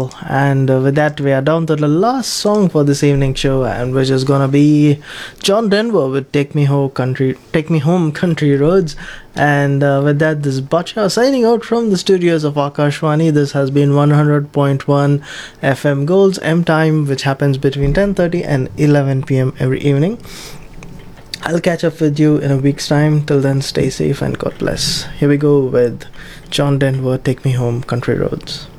Well, and with that, we are down to the last song for this evening show, and which is gonna be John Denver with Take Me Home, Country Roads." And with that, this is Bacha signing out from the studios of Akashwani. This has been 100.1 FM Gold's M Time, which happens between 10:30 and 11 p.m. every evening. I'll catch up with you in a week's time. Till then, stay safe and God bless. Here we go with John Denver, Take Me Home, Country Roads.